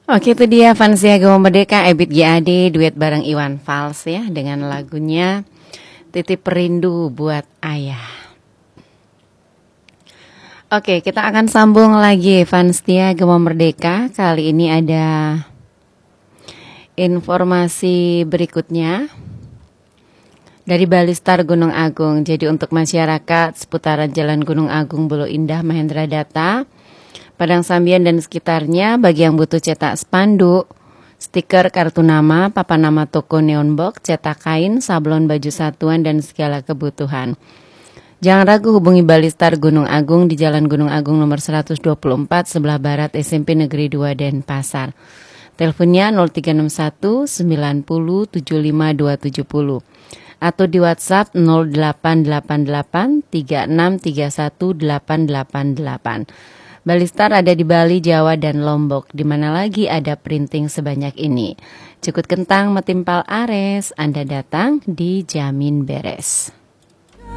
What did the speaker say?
Oke, itu dia Fansia Gema Merdeka, Ebit GAD, duet bareng Iwan Fals ya, dengan lagunya Titip Rindu Buat Ayah. Oke, kita akan sambung lagi Fansia Gema Merdeka. Kali ini ada informasi berikutnya dari Balistar Gunung Agung. Jadi untuk masyarakat seputaran Jalan Gunung Agung, Bulu Indah, Mahendra Data, Padang Sambian dan sekitarnya, bagi yang butuh cetak spanduk, stiker, kartu nama, papan nama toko, neon box, cetak kain, sablon, baju satuan, dan segala kebutuhan. Jangan ragu, hubungi Balistar Gunung Agung di Jalan Gunung Agung nomor 124 sebelah barat SMP Negeri 2 Denpasar. Teleponnya 0361 90 75 270 atau di WhatsApp 0888 3631 888. Balistar ada di Bali, Jawa, dan Lombok. Di mana lagi ada printing sebanyak ini? Cukut kentang metimpal ares, Anda datang dijamin beres.